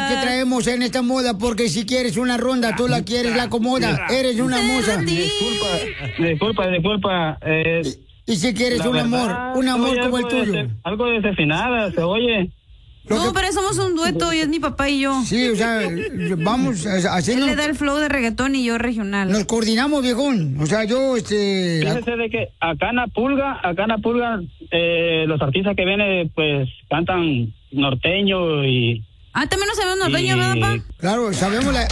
que traemos en esta moda, porque si quieres una ronda, tú la quieres, la acomoda, eres una moza. Disculpa. Y si quieres un amor como el tuyo. Algo desafinada, se oye. No, pero somos un dueto, y es mi papá y yo. Sí, o sea, vamos haciendo... Él le da el flow de reggaetón y yo regional. Nos coordinamos, viejón. O sea, yo, Fíjese de que acá en la pulga, los artistas que vienen, pues, cantan norteño y... Ah, también no sabemos norteño, ¿verdad, papá? Claro, sabemos